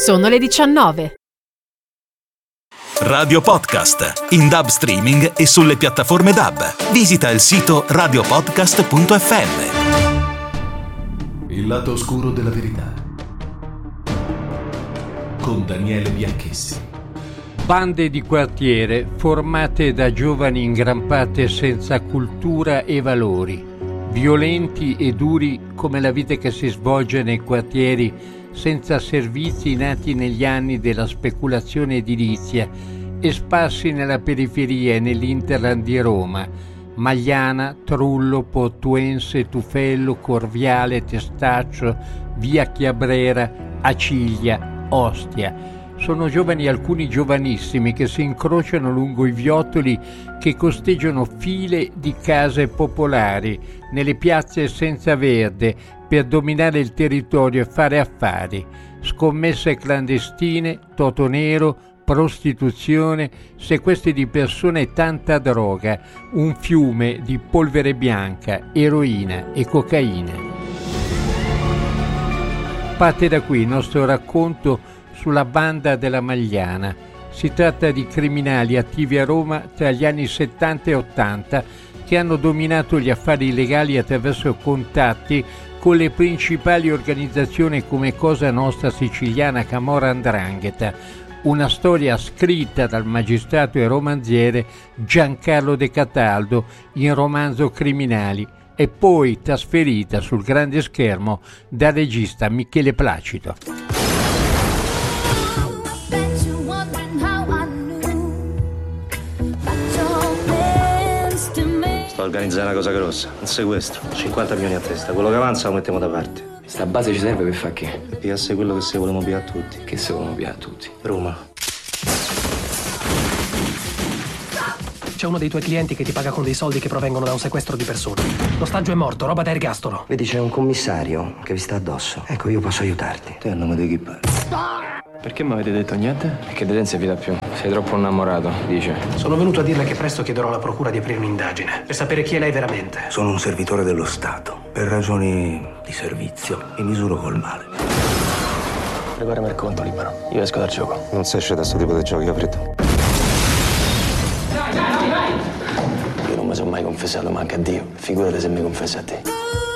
Sono le 19. Radio Podcast, in DAB streaming e sulle piattaforme DAB. Visita il sito radiopodcast.fm. Il lato oscuro della verità con Daniele Bianchessi. Bande di quartiere formate da giovani in gran parte senza cultura e valori, violenti e duri come la vita che si svolge nei quartieri senza servizi nati negli anni della speculazione edilizia e sparsi nella periferia e nell'Interland di Roma, Magliana, Trullo, Portuense, Tufello, Corviale, Testaccio, Via Chiabrera, Aciglia, Ostia. Sono giovani, alcuni giovanissimi, che si incrociano lungo i viottoli che costeggiano file di case popolari nelle piazze senza verde per dominare il territorio e fare affari. Scommesse clandestine, toto nero, prostituzione, sequestri di persone e tanta droga, un fiume di polvere bianca, eroina e cocaina. Parte da qui il nostro racconto sulla banda della Magliana. Si tratta di criminali attivi a Roma tra gli anni 70 e 80 che hanno dominato gli affari illegali attraverso contatti con le principali organizzazioni come Cosa Nostra Siciliana, Camorra, 'Ndrangheta. Una storia scritta dal magistrato e romanziere Giancarlo De Cataldo in romanzo Criminali e poi trasferita sul grande schermo dal regista Michele Placido. Sto organizzando una cosa grossa, un sequestro, 50 milioni a testa. Quello che avanza lo mettiamo da parte. Sta base ci serve per fare che? Per pigliarsi quello che se volevamo pigliare a tutti. Che se volevamo pigliare a tutti? Roma. C'è uno dei tuoi clienti che ti paga con dei soldi che provengono da un sequestro di persona. L'ostaggio è morto, roba da ergastolo. Vedi, c'è un commissario che vi sta addosso. Ecco, io posso aiutarti. Te a nome di chi parli? Perché mi avete detto niente? Perché De non si fida più. Sei troppo innamorato, dice. Sono venuto a dirle che presto chiederò alla procura di aprire un'indagine per sapere chi è lei veramente. Sono un servitore dello Stato. Per ragioni di servizio mi misuro col male. Preparami il conto, libero. Io esco dal gioco. Non sei esce da sto tipo di giochi, capito? Io non mi sono mai confessato manco a Dio. Figurati se mi confessa a te.